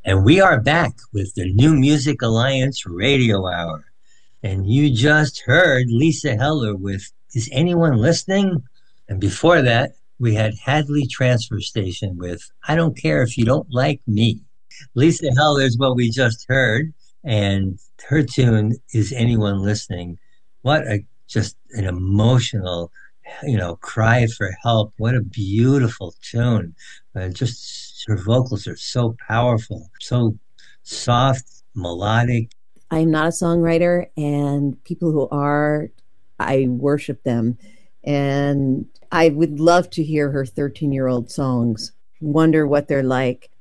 And we are back with the New Music Alliance Radio Hour. And you just heard Lisa Heller with Is Anyone Listening? And before that, we had Hadley Transfer Station with I Don't Care If You Don't Like Me. Lisa Heller is what we just heard. And her tune, Is Anyone Listening? What a just an emotional, cry for help. What a beautiful tune. Just her vocals are so powerful, so soft, melodic. I am not a songwriter, and people who are, I worship them. And I would love to hear her 13-year-old songs, wonder what they're like.